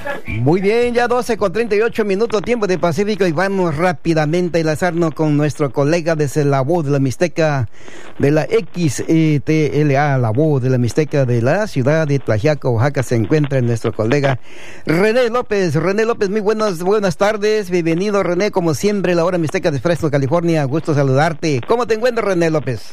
Muy bien, ya 12:38 tiempo de Pacífico, y vamos rápidamente a enlazarnos con nuestro colega desde la voz de la Mixteca de la XETLA, la voz de la Mixteca de la ciudad de Tlaxiaco, Oaxaca. Se encuentra nuestro colega René López. René López, muy buenas tardes. Bienvenido, René, como siempre, la hora Mixteca de Fresno, California. Gusto saludarte. ¿Cómo te encuentras, René López?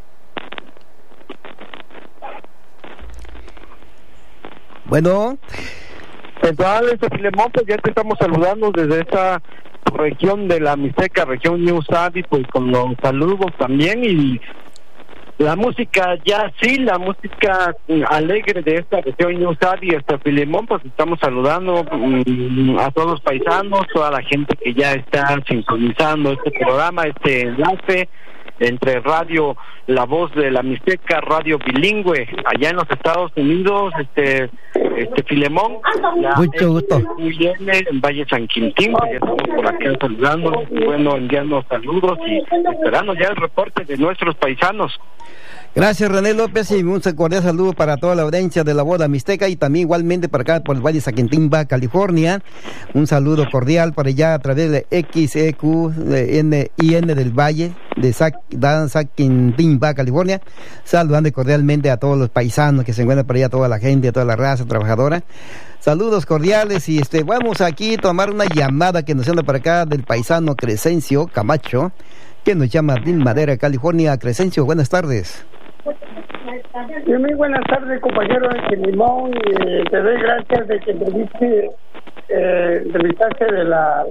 Bueno. ¿Qué tal, Filemón? Pues ya te estamos saludando desde esta región de la Mixteca, región New Sadi, pues con los saludos también, y la música la música alegre de esta región New Sadi, Filemón, pues estamos saludando a todos los paisanos, toda la gente que ya está sintonizando este programa, este enlace entre radio La Voz de la Mixteca, radio bilingüe, allá en los Estados Unidos, Filemón, mucho gusto. En Valle San Quintín, pues ya estamos por acá saludando, bueno, enviando saludos y esperando ya el reporte de nuestros paisanos. Gracias, René López, y un cordial saludo para toda la audiencia de la Boda Mixteca, y también igualmente para acá por el Valle San Quintín, California. Un saludo cordial para allá a través de XEQIN del Valle de San Quintín, California. Saludando cordialmente a todos los paisanos que se encuentran por allá, toda la gente, toda la raza trabajadora. Saludos cordiales, y vamos aquí a tomar una llamada que nos anda para acá del paisano Crescencio Camacho, que nos llama de Madera, California. Crescencio, buenas tardes. Muy buenas tardes, compañero de Limón, y te doy gracias de que entrevistaste de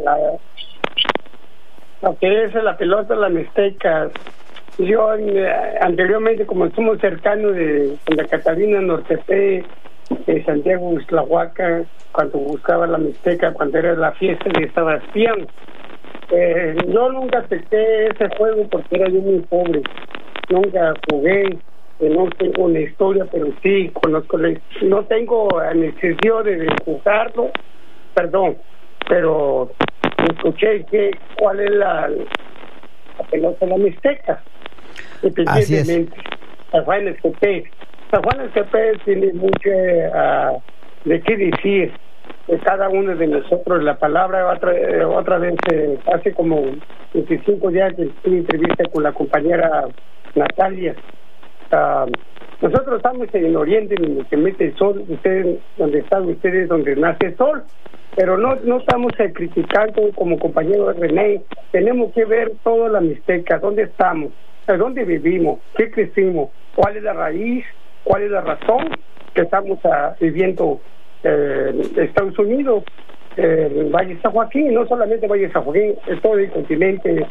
lo que es la pelota de la Mixteca. Yo anteriormente, como somos cercanos de Santa Catarina, Nortepe, Santiago, Huixtlahuaca, cuando buscaba la Mixteca, cuando era la fiesta de Sebastián, yo nunca acepté ese juego porque era yo muy pobre. Nunca jugué, no tengo una historia, pero sí conozco, no tengo necesidad de jugarlo, pero escuché cuál es la pelota de la Mixteca, independientemente. San Juan Escopé tiene mucho de qué decir de cada uno de nosotros. La palabra otra vez, hace como 25 días que tuve entrevista con la compañera Natalia. Nosotros estamos en el oriente, donde se mete el sol, ustedes donde están ustedes, donde nace el sol, pero no estamos criticando como compañero René. Tenemos que ver toda la Mixteca, dónde estamos, dónde vivimos, qué crecimos, cuál es la raíz, cuál es la razón que estamos viviendo Estados Unidos, Valle San Joaquín, no solamente Valle San Joaquín, es todo el continente,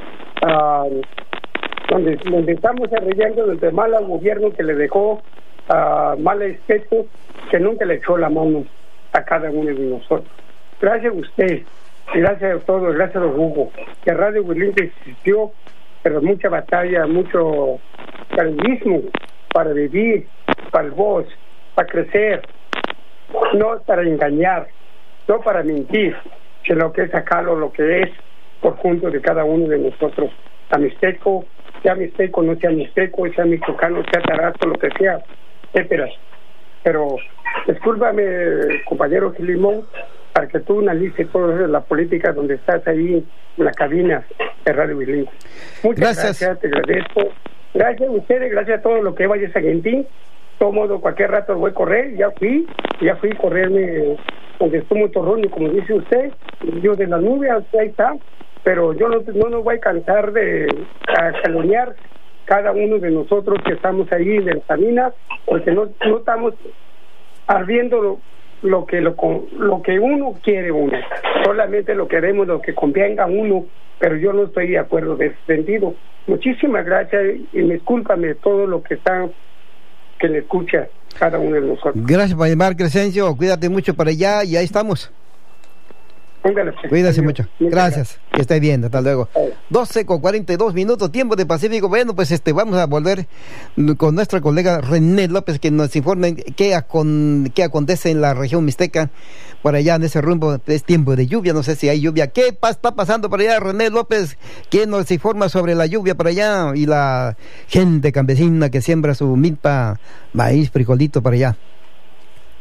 donde estamos arreglando desde mal al gobierno que le dejó mal aspecto, que nunca le echó la mano a cada uno de nosotros. Gracias a usted, gracias a todos, gracias a Hugo, que Radio Bilingüe existió, pero mucha batalla, mucho cariñismo para vivir, para el voz, para crecer, no para engañar, no para mentir, sino que es sacarlo lo que es por junto de cada uno de nosotros. A Mixteco, sea Mixteco, no sea Mixteco, sea michoacano, sea tarazo, lo que sea, etcétera. Pero discúlpame, compañero Limón, para que tú analices toda la política donde estás ahí en la cabina de Radio Bilingüe. Muchas gracias, te agradezco. Gracias a ustedes, gracias a todo lo que vaya a San Quintín. De todo modo, cualquier rato voy a correr, ya fui a correrme donde estuvo Torroño, como dice usted, yo de la nube, ahí está, pero yo no nos voy a cansar de calumniar cada uno de nosotros que estamos ahí en la cabina, porque no estamos ardiendo lo que uno quiere uno, solamente lo queremos, lo que convenga a uno, pero yo no estoy de acuerdo de ese sentido. Muchísimas gracias, y discúlpame todo lo que le escucha cada uno de nosotros. Gracias por llamar, Crescencio, cuídate mucho para allá, y ahí estamos. Cuídese mucho. Gracias. Que esté bien. Hasta luego. 12:42, tiempo de Pacífico. Bueno, pues vamos a volver con nuestra colega René López, que nos informe qué acontece en la región Mixteca. Por allá en ese rumbo es tiempo de lluvia. No sé si hay lluvia. ¿Qué está pasando por allá, René López? ¿Quién nos informa sobre la lluvia por allá y la gente campesina que siembra su milpa, maíz, frijolito por allá?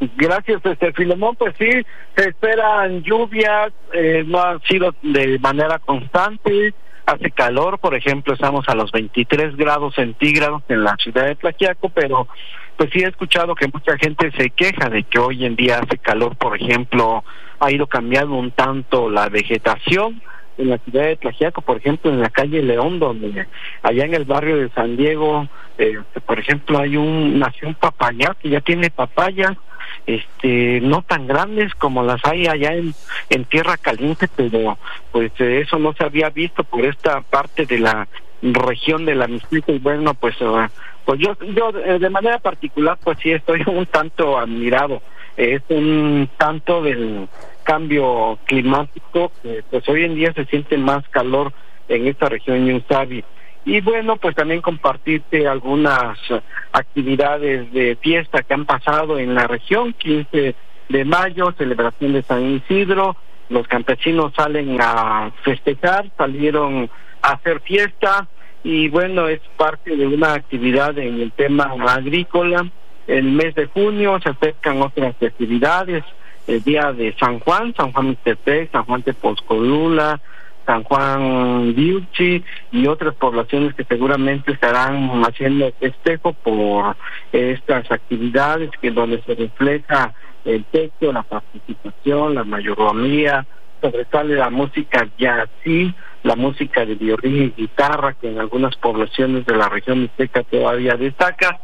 Gracias, Filemón. Pues sí, se esperan lluvias, no han sido de manera constante. Hace calor, por ejemplo, estamos a los 23 grados centígrados en la ciudad de Tlaxiaco, pero pues sí he escuchado que mucha gente se queja de que hoy en día hace calor. Por ejemplo, ha ido cambiando un tanto la vegetación en la ciudad de Tlaxiaco, por ejemplo, en la calle León, donde allá en el barrio de San Diego, por ejemplo, nació un papayal que ya tiene papayas, no tan grandes como las hay allá en Tierra Caliente, pero pues eso no se había visto por esta parte de la región de la Mixteca. Y bueno, pues yo de manera particular pues sí estoy un tanto admirado. Es un tanto del cambio climático que pues hoy en día se siente más calor en esta región Ñusabi. Y bueno, pues también compartirte algunas actividades de fiesta que han pasado en la región. 15 de mayo, celebración de San Isidro, los campesinos salen a festejar, salieron a hacer fiesta, y bueno, es parte de una actividad en el tema agrícola. El mes de junio se acercan otras festividades, el día de San Juan Mixtepec, San Juan Tepozcolula, San Juan Diuchi y otras poblaciones que seguramente estarán haciendo festejo por estas actividades, que donde se refleja el texto, la participación, la mayordomía, sobresale la música yací, la música de violín y guitarra, que en algunas poblaciones de la región mixteca todavía destaca.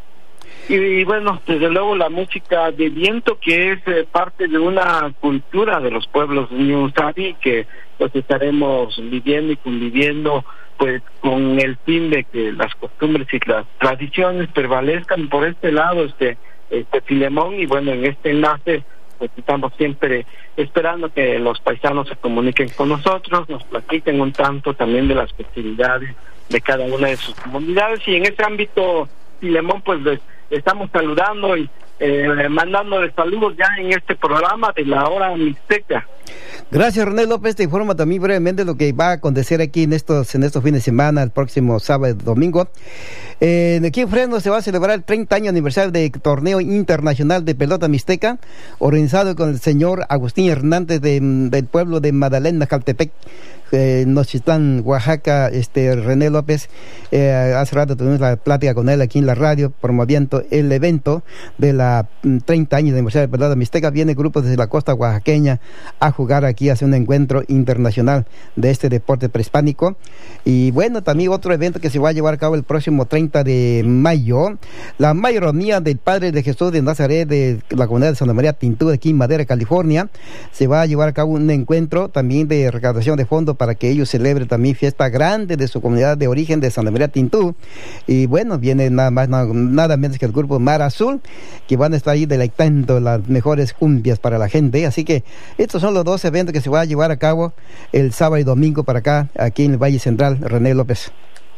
Y bueno, desde luego la música de viento, que es parte de una cultura de los pueblos Ñusabi, que pues estaremos viviendo y conviviendo pues con el fin de que las costumbres y las tradiciones prevalezcan por este lado, Filemón. Y bueno, en este enlace pues estamos siempre esperando que los paisanos se comuniquen con nosotros, nos platiquen un tanto también de las festividades de cada una de sus comunidades. Y en ese ámbito, Filemón, pues estamos saludando y mandándole saludos ya en este programa de la Hora Mixteca. Gracias, René López. Te informa también brevemente lo que va a acontecer aquí en estos fines de semana, el próximo sábado y domingo. Aquí en Fresno se va a celebrar el 30 años aniversario del Torneo Internacional de Pelota Mixteca, organizado con el señor Agustín Hernández del pueblo de Magdalena, Caltepec, Nochitlán, Oaxaca. René López, hace rato tuvimos la plática con él aquí en la radio, promoviendo el evento de la 30 años de aniversario de Pelota Mixteca. Viene grupos desde la costa oaxaqueña a jugar aquí, a hacer un encuentro internacional de este deporte prehispánico. Y bueno, también otro evento que se va a llevar a cabo el próximo 30 de mayo, la mayordomía del Padre de Jesús de Nazaret de la comunidad de Santa María Tintú, aquí en Madera, California. Se va a llevar a cabo un encuentro también de recaudación de fondos para que ellos celebren también fiesta grande de su comunidad de origen de Santa María Tintú. Y bueno, viene nada más, nada menos que el grupo Mar Azul, que van a estar ahí deleitando las mejores cumbias para la gente. Así que estos son los dos eventos que se van a llevar a cabo el sábado y domingo para acá, aquí en el Valle Central. René López.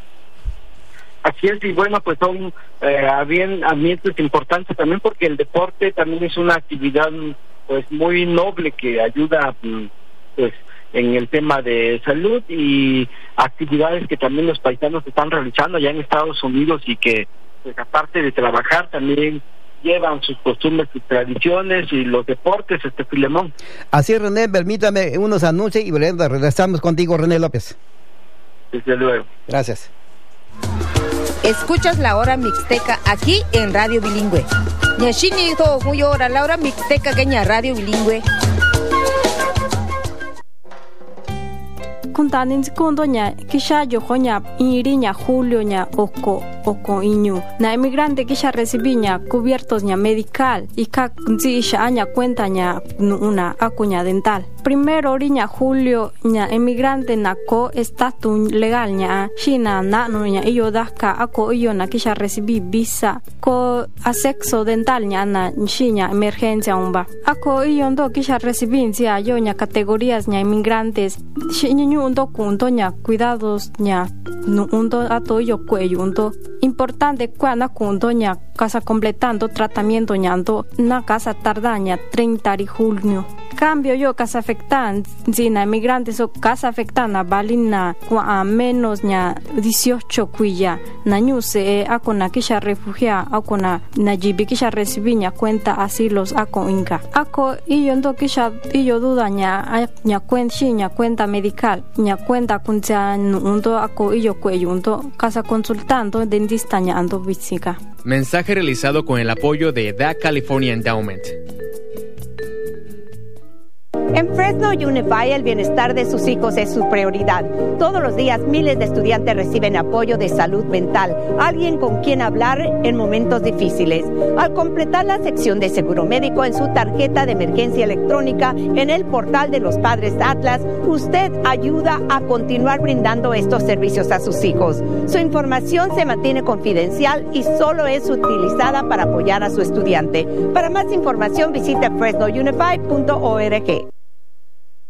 Así es, y bueno, pues son ambientes importantes también, porque el deporte también es una actividad pues muy noble que ayuda pues en el tema de salud, y actividades que también los paisanos están realizando allá en Estados Unidos, y que pues aparte de trabajar también llevan sus costumbres y tradiciones y los deportes, Filemón. Así es, René, permítame unos anuncios y regresamos contigo, René López. Desde luego. Gracias. Escuchas la Hora Mixteca aquí en Radio Bilingüe. Ñashini to muy hora la Hora Mixteca que Radio Bilingüe. Kuntanin segundo ña kisha yojoña iriña julio ña oko iñu na emigrante kisha recibiña cubiertos ña medical y ka kisha aña cuenta ña una acuña dental. Primero oriña julio ña emigrante na ko estatus legal ña shina na no ña iyo daka ako iyo na kisha recibí visa ko asexo dental ña na shiña emergencia umba ako iyo ndo kisha recibincia yo ña categorías ña emigrantes shiñu undo kunto ña cuidados ña no undo ato yo cuello undo importante cuana kunto ña casa completando tratamiento ña ando na casa tardaña 30 de junio cambio yo casa afectan si na migrantes o casa afectan na balina a menos ña 18 cuya na ñuse akona kisha refugia akona na jibi kisha recibiña cuenta asilos ako inka ako iyo ndo kisha iyo duda ña cuenta medical ña cuenta kuncha ndo ako iyo cuello ndo casa consultando dentista ña ando visika. Mensaje realizado con el apoyo de Da California Endowment. En Fresno Unified, el bienestar de sus hijos es su prioridad. Todos los días miles de estudiantes reciben apoyo de salud mental, alguien con quien hablar en momentos difíciles. Al completar la sección de seguro médico en su tarjeta de emergencia electrónica en el portal de los Padres Atlas, usted ayuda a continuar brindando estos servicios a sus hijos. Su información se mantiene confidencial y solo es utilizada para apoyar a su estudiante. Para más información visite fresnounified.org.